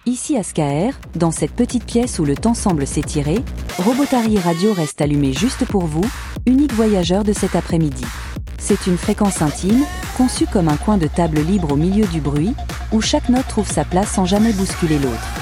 Ici à Skaer, dans cette petite pièce où le temps semble s'étirer, Robotary Radio reste allumé juste pour vous, unique voyageur de cet après-midi. C'est une fréquence intime, conçue comme un coin de table libre au milieu du bruit, où chaque note trouve sa place sans jamais bousculer l'autre.